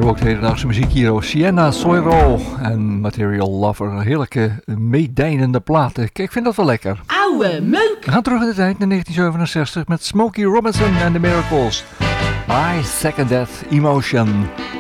ook de hedendaagse muziek hier. Sienna Soiro en Material Lover. Heerlijke, meedijnende platen. Kijk, ik vind dat wel lekker. Oude meuk! We gaan terug in de tijd naar 1967 met Smokey Robinson en The Miracles. I Second That Emotion.